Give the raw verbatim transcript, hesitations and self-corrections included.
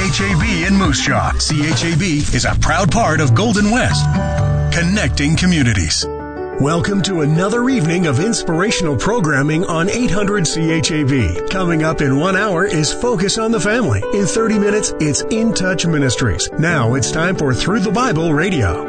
H A B in Moose Jaw. C H A B is a proud part of Golden West, connecting communities. Welcome to another evening of inspirational programming on eight hundred C H A B. Coming up in one hour is Focus on the Family. In thirty minutes, it's In Touch Ministries. Now it's time for Through the Bible Radio.